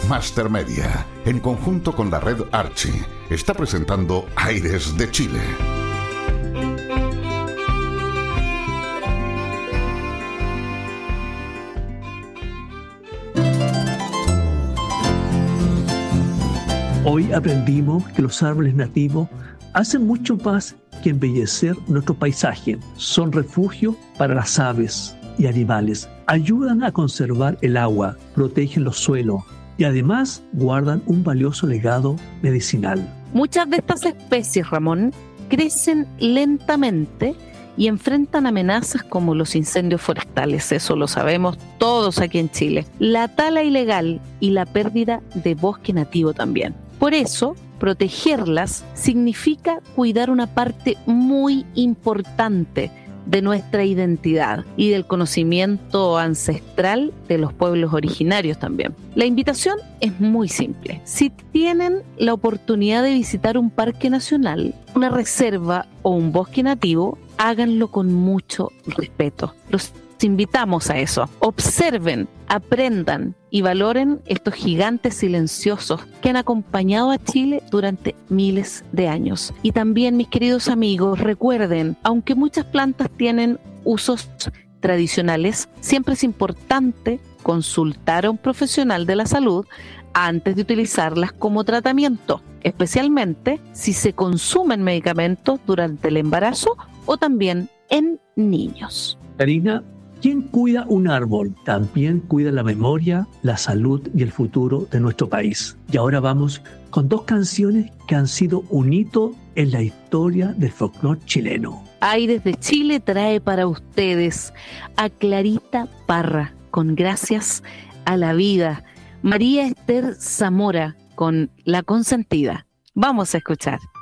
Master Media, en conjunto con la red Archie, está presentando Aires de Chile. Hoy aprendimos que los árboles nativos hacen mucho más que embellecer nuestro paisaje. Son refugio para las aves y animales. Ayudan a conservar el agua, protegen los suelos y además guardan un valioso legado medicinal. Muchas de estas especies, Ramón, crecen lentamente y enfrentan amenazas como los incendios forestales. Eso lo sabemos todos aquí en Chile. La tala ilegal y la pérdida de bosque nativo también. Por eso, protegerlas significa cuidar una parte muy importante de nuestra identidad y del conocimiento ancestral de los pueblos originarios también. La invitación es muy simple. Si tienen la oportunidad de visitar un parque nacional, una reserva o un bosque nativo, háganlo con mucho respeto. Los invitamos a eso. Observen, aprendan y valoren estos gigantes silenciosos que han acompañado a Chile durante miles de años. Y también, mis queridos amigos, recuerden, aunque muchas plantas tienen usos tradicionales, siempre es importante consultar a un profesional de la salud antes de utilizarlas como tratamiento, especialmente si se consumen medicamentos durante el embarazo o también en niños. Karina, quien cuida un árbol también cuida la memoria, la salud y el futuro de nuestro país. Y ahora vamos con dos canciones que han sido un hito en la historia del folclore chileno. Aires de Chile trae para ustedes a Clarita Parra con Gracias a la Vida, María Esther Zamora con La Consentida. Vamos a escuchar.